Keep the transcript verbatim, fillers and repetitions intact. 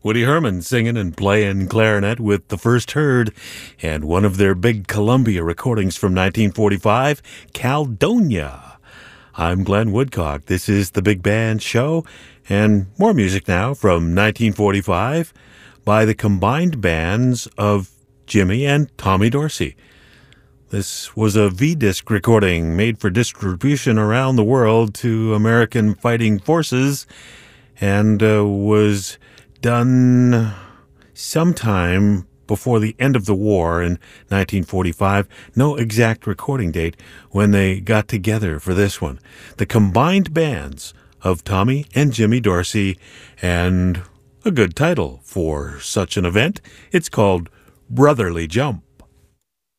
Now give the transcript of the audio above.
Woody Herman singing and playing clarinet with The First Herd, and one of their big Columbia recordings from nineteen forty-five, Caledonia. I'm Glenn Woodcock. This is the Big Band Show, and more music now from nineteen forty-five by the combined bands of Jimmy and Tommy Dorsey. This was a V-disc recording made for distribution around the world to American fighting forces, and uh, was done sometime before the end of the war in nineteen forty-five. No exact recording date when they got together for this one. The combined bands of Tommy and Jimmy Dorsey, and a good title for such an event. It's called Brotherly Jump.